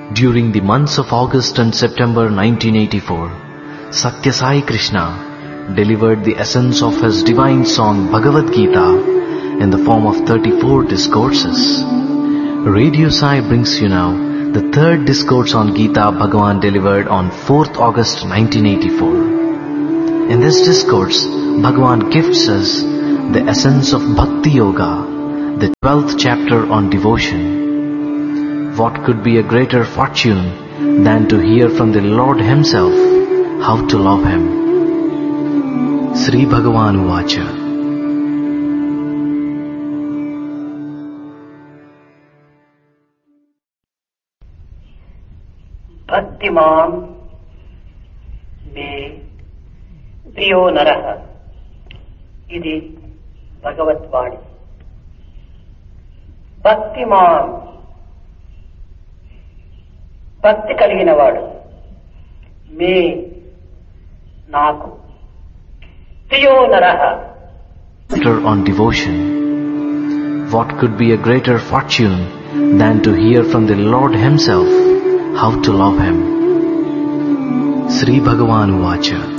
During the months of August and September 1984, Satya Sai Krishna delivered the essence of his divine song Bhagavad Gita in the form of 34 discourses. Radio Sai brings you now the third discourse on Gita Bhagavan delivered on 4th August 1984. In this discourse, Bhagavan gifts us the essence of Bhakti Yoga, the 12th chapter on devotion. What could be a greater fortune than to hear from the Lord Himself how to love Him? Sri Bhagavan Uvacha. Bhaktiman me priyo naraha. Idi Bhagavat Vani. Bhaktiman, భక్తి కలిగిన వాడు, మే నాకు, ప్రియో నరః. On devotion. What could be a greater fortune than to hear from the Lord Himself how to love Him? Sri Bhagavan Uvacha.